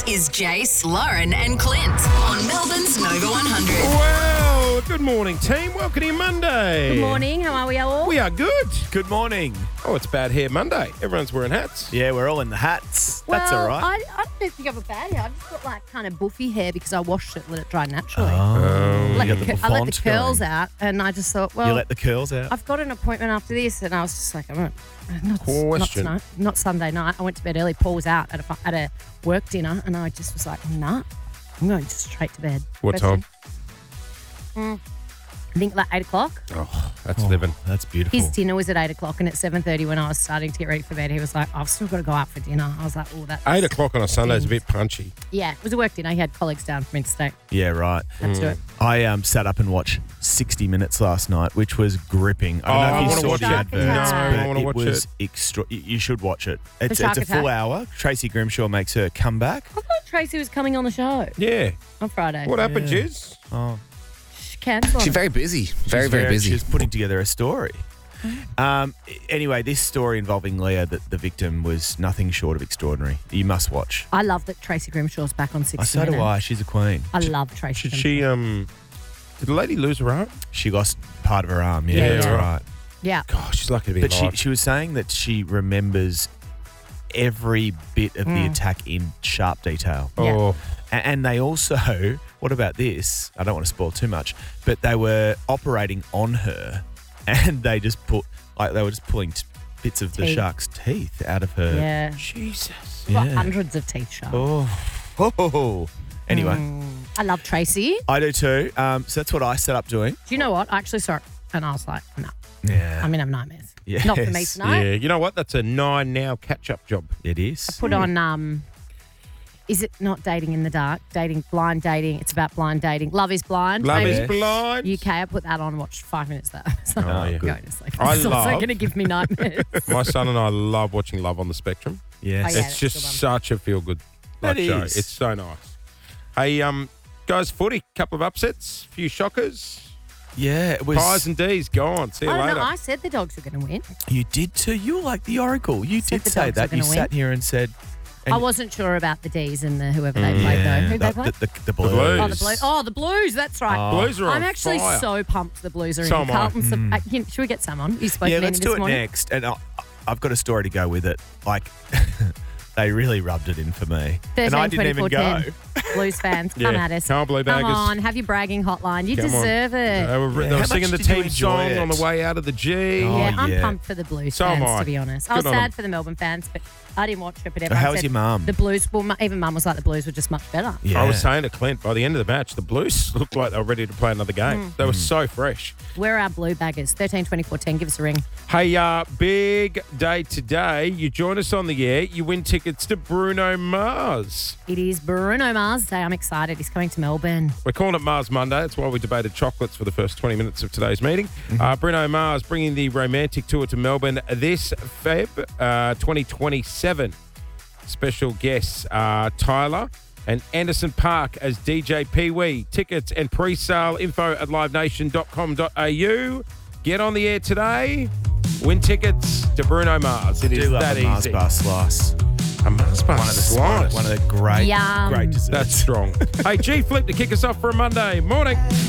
is Jace, Lauren and Clint on Melbourne's Nova 100. Well, good morning, team. Welcome to Monday. Good morning. How are we all? We are good. Good morning. Oh, it's Bad Hair Monday. Everyone's wearing hats. Yeah, we're all in the hats. That's all right. I don't think I've a bad hair. I've just got like kind of buffy hair because I washed it and let it dry naturally. you I got let the the bouffant curls going. out and I just thought, You well, let the curls out. I've got an appointment after this and I was just like, not Question. tonight, not Sunday night. I went to bed early. Paul was out at a work dinner and I just was like, nah, I'm going just straight to bed. What time? I think like 8 o'clock. Oh, that's living. That's beautiful. His dinner was at 8 o'clock and at 7:30 when I was starting to get ready for bed, he was like, I've still got to go out for dinner. I was like, oh, that's 8 o'clock on a Sunday is a bit punchy. Yeah, it was a work dinner. He had colleagues down from interstate. Yeah, right. Had to do it. I sat up and watched 60 Minutes last night, which was gripping. I don't know if you wanna saw watch the it. adverts, No, I but wanna it watch was it. You should watch it. It's Shark a full Attack. hour. Tracy Grimshaw makes her comeback. I thought Tracy was coming on the show Yeah. on Friday. What happened, Yeah. Jiz? Oh, Cancel. She's very busy. Very busy. She's putting together a story. Anyway, this story involving Leah, the victim, was nothing short of extraordinary. You must watch. I love that Tracy Grimshaw's back on 60 So Minutes. do I. She's a queen. I love Tracy Should Grimshaw. she, did the lady lose her arm? She lost part of her arm. Yeah, Yeah, that's yeah. right. Yeah. Gosh, she's lucky to be But alive. she was saying that she remembers every bit of the attack in sharp detail. Oh, And they also, what about this? I don't want to spoil too much, but they were operating on her and they just they were just pulling bits of the Teeth. shark's teeth out of her. Yeah. Jesus. Got Yeah. hundreds of teeth sharp. Oh. Anyway, I love Tracy. I do too. So that's what I set up doing. Do you know what? I actually saw it and I was like, no, Yeah. I'm going to have nightmares. Yes. Not for me tonight. Yeah, you know what? That's a 9 now catch-up job. It is. Put on, is it not dating in the dark? Blind dating. It's about blind dating. Love is Blind. Love maybe. is blind. UK, I put that on, watched 5 minutes of that. So yeah. going to sleep. I It's also love- going to give me nightmares. My son and I love watching Love on the Spectrum. Yes. Oh, yeah. It's that's a just good one. such a feel-good That show. is. It's so nice. Hey, guys, footy, couple of upsets, few shockers. Yeah, it was. Pies and D's gone. See you I don't later. know. I said the dogs were going to win. You did too. You were like the oracle. You Said did the say Dogs were that. You gonna sat win. here and said. I wasn't sure about the D's and the whoever they played though. Who they played? The Blues. Blues. Oh, the Blues. Oh, the Blues. That's right. Blues are on I'm actually fire. so pumped the Blues are So in. am I. Carlton's should we get someone? You spoke Yeah, to let's Nanny do this it morning. next. And I've got a story to go with it. Like, they really rubbed it in for me. 13, And I didn't even 24, go. 10. Blues fans, come Yeah, at us. can't believe Come Baggers. on, have your bragging hotline. You Come on. deserve it. They were How much singing the did you team enjoy song it? on the way out of the G. Oh, Yeah, I'm yeah. pumped for the Blues So am fans, I. to be honest. I Good was on sad 'em. for the Melbourne fans, but I didn't watch it. But everyone How was said your mum? The Blues, well, even Mum was like, the Blues were just much better. Yeah. I was saying to Clint, by the end of the match, the Blues looked like they were ready to play another game. They were so fresh. Where are our Blue baggers? 13, 24, 10. Give us a ring. Hey, big day today. You join us on the air. You win tickets to Bruno Mars. It is Bruno Mars Day. I'm excited. He's coming to Melbourne. We're calling it Mars Monday. That's why we debated chocolates for the first 20 minutes of today's meeting. Bruno Mars bringing the romantic tour to Melbourne this Feb 2027. Special guests Tyler and Anderson Park as DJ Pee Wee. Tickets and pre-sale info at livenation.com.au. Get on the air today. Win tickets to Bruno Mars. It I is do love that a Mars easy. bar slice. A Mars bar One of slice. the great Yum. desserts. That's strong. Hey, G Flip to kick us off for a Monday morning.